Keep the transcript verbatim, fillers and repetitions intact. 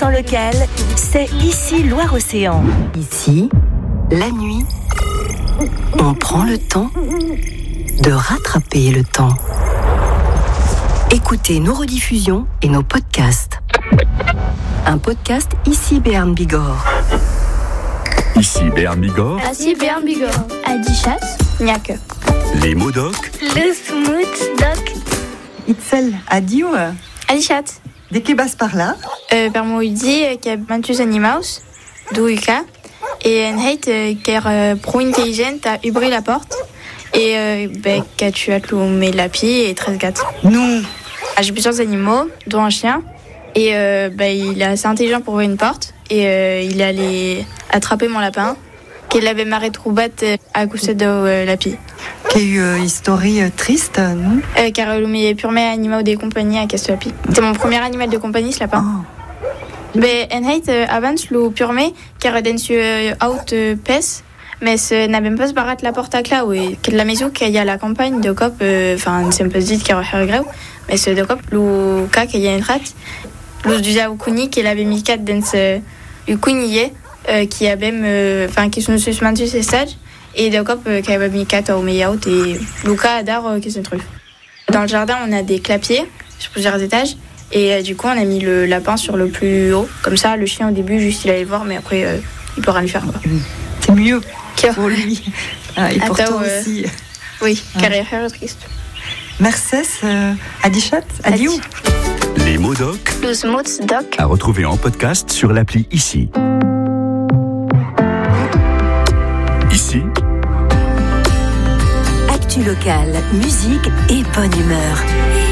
cent cent local, c'est ici Loire-Océan. Ici, la nuit, on prend le temps de rattraper le temps. Écoutez nos rediffusions et nos podcasts. Un podcast ici Béarn Bigorre. Ici Béarn Bigorre. Ici Béarn Bigorre. Adichat, Niake. Les mots doc. Le smooth doc. Itzel, adieu. Adichat. De que bas par là? Euh, per moidi, qui a mantus animaus, douika, et en heit, qui est pro intelligent, a ubri la porte, et euh, ben, qui a tué mais la pie et treize gâtes. Non. Ah, j'ai plusieurs animaux, dont un chien, et euh, ben, il est assez intelligent pour ouvrir une porte, et euh, il est allé attraper mon lapin, qu'il avait marré troubat à coucher de euh, la pie. Quelle euh, histoire euh, triste, non? euh, Car le meilleur premier animal de compagnie à Castellapi. C'était mon premier animal de compagnie, ce lapin. Oh. Ben, en heit, euh, avant, le purmé, car dans ce out euh, pes, mais ce n'a même pas se barat la porte à clau, et que la maison qu'il y a à la campagne de cop, enfin, euh, c'est un peu dit qu'il y a un greu, mais ce de cop, le cas qu'il y a une rate, le du Zaoukuni, qu'il avait mis quatre dans ce Ukuniye, euh, qui a même, enfin, euh, qui sont suspendus ces stages, et de cop, euh, qui avait mis quatre au meilleur, et Luca Adar, euh, qui se trouve. Dans le jardin, on a des clapiers sur plusieurs étages. Et euh, du coup, on a mis le lapin sur le plus haut. Comme ça, le chien, au début, juste, il allait voir, mais après, euh, il peut rien lui faire. Quoi. C'est mieux pour lui. Ah, et pour Attends, toi euh... aussi. Oui, ah. carrière triste. Merci, euh, Adichat, adieu. Les mots doc. Le smooth doc. À retrouver en podcast sur l'appli Ici. Ici. Actu locale, musique et bonne humeur.